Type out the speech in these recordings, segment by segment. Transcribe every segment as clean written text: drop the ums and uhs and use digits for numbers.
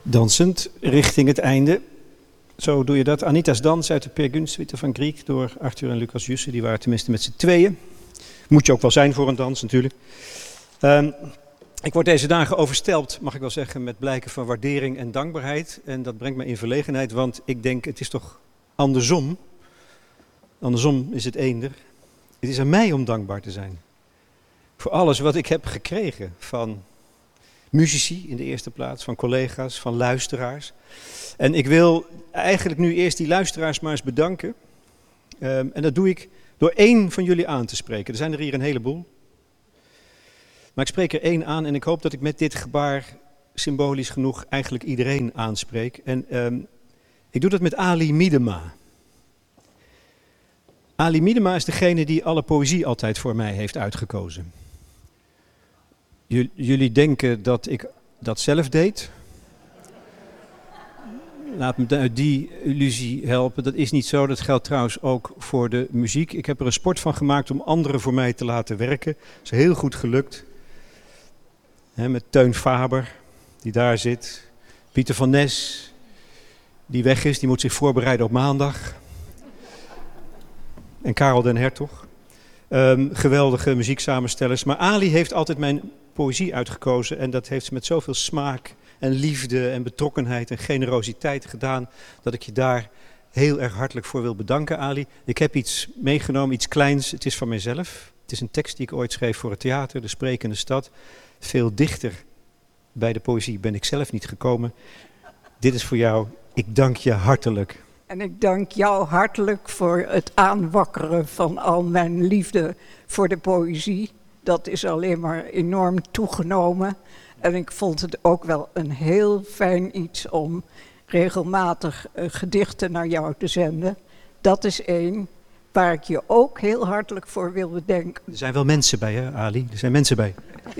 Dansend richting het einde. Zo doe je dat. Anita's dans uit de Peer Gynt suite van Grieg door Arthur en Lucas Jussen. Die waren tenminste met z'n tweeën. Moet je ook wel zijn voor een dans natuurlijk. Ik word deze dagen overstelpt, mag ik wel zeggen, met blijken van waardering en dankbaarheid. En dat brengt me in verlegenheid, want ik denk het is toch andersom. Andersom is het eender. Het is aan mij om dankbaar te zijn. Voor alles wat ik heb gekregen van muzici in de eerste plaats, van collega's, van luisteraars. En ik wil eigenlijk nu eerst die luisteraars maar eens bedanken. En dat doe ik door één van jullie aan te spreken. Er zijn er hier een heleboel. Maar ik spreek er één aan en ik hoop dat ik met dit gebaar symbolisch genoeg eigenlijk iedereen aanspreek. En ik doe dat met Ali Miedema. Ali Miedema is degene die alle poëzie altijd voor mij heeft uitgekozen. Jullie denken dat ik dat zelf deed. Laat me uit die illusie helpen. Dat is niet zo. Dat geldt trouwens ook voor de muziek. Ik heb er een sport van gemaakt om anderen voor mij te laten werken. Dat is heel goed gelukt. Met Teun Faber, die daar zit. Pieter van Nes, die weg is. Die moet zich voorbereiden op maandag. En Karel den Hertog. Geweldige muzieksamenstellers. Maar Ali heeft altijd mijn poëzie uitgekozen. En dat heeft ze met zoveel smaak en liefde en betrokkenheid en generositeit gedaan, dat ik je daar heel erg hartelijk voor wil bedanken, Ali. Ik heb iets meegenomen, iets kleins. Het is van mijzelf. Het is een tekst die ik ooit schreef voor het theater, De Sprekende Stad. Veel dichter bij de poëzie ben ik zelf niet gekomen. Dit is voor jou. Ik dank je hartelijk. En ik dank jou hartelijk voor het aanwakkeren van al mijn liefde voor de poëzie. Dat is alleen maar enorm toegenomen. En ik vond het ook wel een heel fijn iets om regelmatig gedichten naar jou te zenden. Dat is één waar ik je ook heel hartelijk voor wil bedanken. Er zijn wel mensen bij, hè, Ali? Er zijn mensen bij.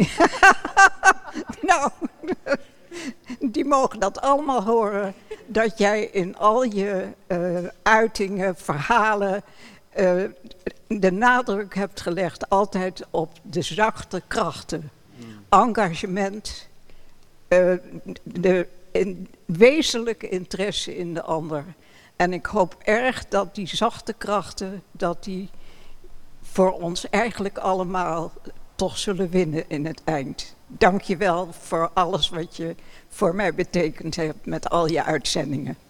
Nou, die mogen dat allemaal horen. Dat jij in al je uitingen, verhalen, de nadruk hebt gelegd altijd op de zachte krachten. Engagement, de wezenlijke interesse in de ander. En ik hoop erg dat die zachte krachten, dat die voor ons eigenlijk allemaal toch zullen winnen in het eind. Dank je wel voor alles wat je voor mij betekend hebt met al je uitzendingen.